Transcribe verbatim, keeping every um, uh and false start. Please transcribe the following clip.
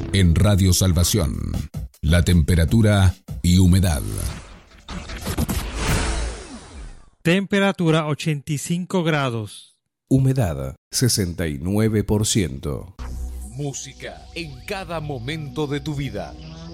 En Radio Salvación, la temperatura y humedad. Temperatura ochenta y cinco grados. Humedad sesenta y nueve por ciento. Música en cada momento de tu vida.